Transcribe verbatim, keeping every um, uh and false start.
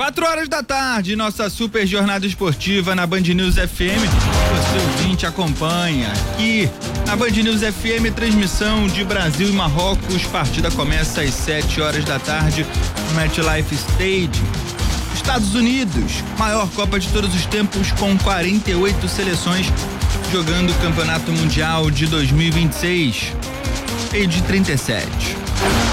Quatro horas da tarde, nossa super jornada esportiva na Band News F M. Você ouvinte acompanha aqui na Band News F M, transmissão de Brasil e Marrocos. Partida começa às sete horas da tarde no MetLife Stadium. Estados Unidos, maior Copa de todos os tempos, com quarenta e oito seleções jogando o Campeonato Mundial de dois mil e vinte e seis. E de trinta e sete.